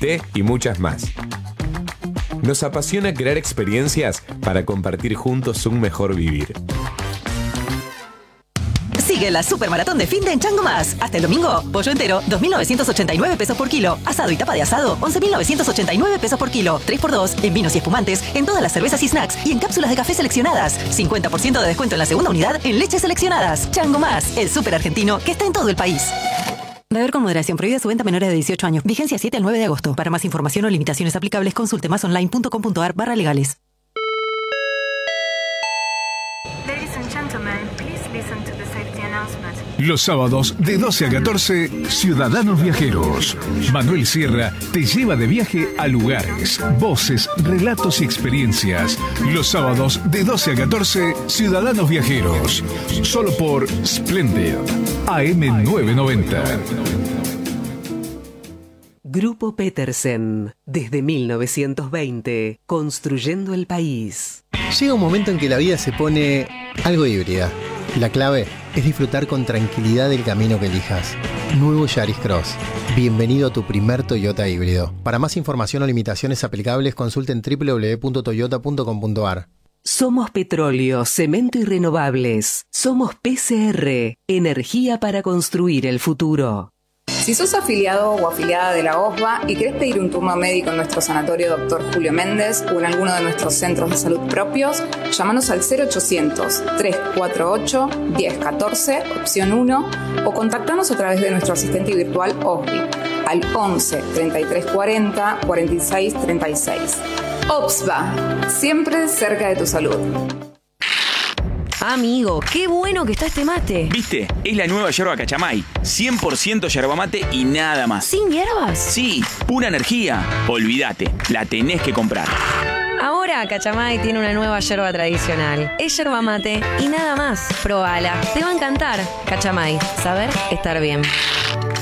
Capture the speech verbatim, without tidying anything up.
té y muchas más. Nos apasiona crear experiencias para compartir juntos un mejor vivir. Sigue la supermaratón de fin de en Chango Más. Hasta el domingo, pollo entero, dos mil novecientos ochenta y nueve pesos por kilo. Asado y tapa de asado, once mil novecientos ochenta y nueve pesos por kilo. tres por dos en vinos y espumantes, en todas las cervezas y snacks y en cápsulas de café seleccionadas. cincuenta por ciento de descuento en la segunda unidad en leches seleccionadas. Chango Más, el súper argentino que está en todo el país. Beber con moderación. Prohibida su venta a menores de dieciocho años. Vigencia siete al nueve de agosto. Para más información o limitaciones aplicables, consulte masonline.com.ar barra legales. Ladies and gentlemen, please listen to the safety announcement. Los sábados de doce a catorce, Ciudadanos Viajeros. Manuel Sierra te lleva de viaje a lugares, voces, relatos y experiencias. Los sábados de doce a catorce, Ciudadanos Viajeros. Solo por Splendid, A M novecientos noventa. Grupo Petersen, desde mil novecientos veinte, construyendo el país. Llega un momento en que la vida se pone algo híbrida. La clave es disfrutar con tranquilidad del camino que elijas. Nuevo Yaris Cross. Bienvenido a tu primer Toyota híbrido. Para más información o limitaciones aplicables, consulten doble u doble u doble u punto toyota punto com punto a r. Somos petróleo, cemento y renovables. Somos P C R, energía para construir el futuro. Si sos afiliado o afiliada de la O S B A y querés pedir un turno médico en nuestro sanatorio doctor Julio Méndez o en alguno de nuestros centros de salud propios, llámanos al cero ochocientos, trescientos cuarenta y ocho, diez catorce, opción uno, o contactanos a través de nuestro asistente virtual O S B I al once, treinta y tres cuarenta, cuarenta y seis treinta y seis. O S B A, siempre cerca de tu salud. Amigo, qué bueno que está este mate. ¿Viste? Es la nueva yerba Cachamay. cien por ciento yerba mate y nada más. ¿Sin hierbas? Sí, pura energía. Olvídate, la tenés que comprar. Ahora Cachamay tiene una nueva yerba tradicional. Es yerba mate y nada más. Probala, te va a encantar. Cachamay, saber estar bien.